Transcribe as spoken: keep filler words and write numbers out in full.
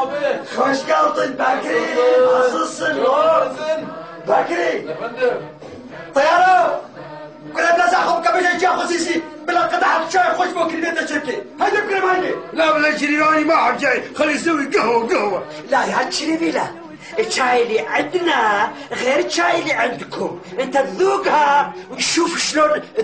بيه. خوش قلطن بكري عصصن بكري يا فندم. طيارة كل الناس اخذ كبش جا خصيصي بلا قطعة شاي خوش بكري بيت شركي هيدا بكري ماني. لا ولا شريراني ما حد جاي خلي يسوي قهوة قهوة. لا يا شريفي لا الشاي اللي عندنا غير الشاي اللي عندكم انت تذوقها وتشوف شلون